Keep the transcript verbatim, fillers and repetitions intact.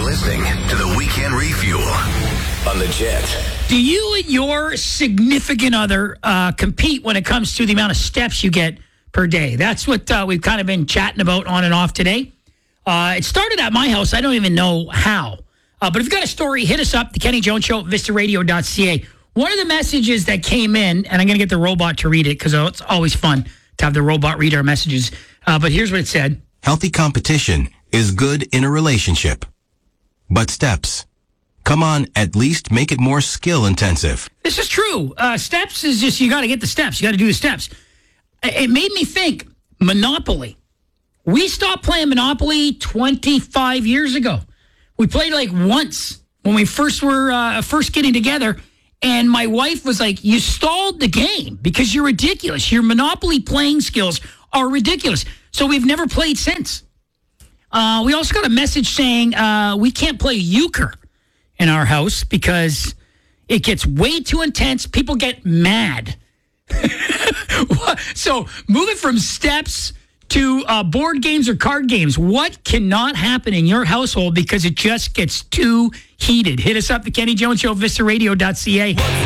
listening to the Weekend Refuel on the Jet. Do you and your significant other uh, compete when it comes to the amount of steps you get per day? That's what uh, we've kind of been chatting about on and off today. Uh, it started at my house. I don't even know how. Uh, but if you've got a story, hit us up, The Kenny Jones Show, vista radio dot c a. One of the messages that came in, and I'm going to get the robot to read it because it's always fun to have the robot read our messages. Uh, but here's what it said. Healthy competition is good in a relationship. But steps. Come on, at least make it more skill intensive. This is true. Uh, steps is just, you got to get the steps. You got to do the steps. It made me think, Monopoly. We stopped playing Monopoly twenty-five years ago. We played like once when we first were uh, first getting together. And my wife was like, you stalled the game because you're ridiculous. Your Monopoly playing skills are ridiculous. So we've never played since. Uh, we also got a message saying uh, we can't play euchre in our house because it gets way too intense. People get mad. So moving from steps to uh, board games or card games, what cannot happen in your household because it just gets too heated? Hit us up, The Kenny Jones Show, vista radio dot c a.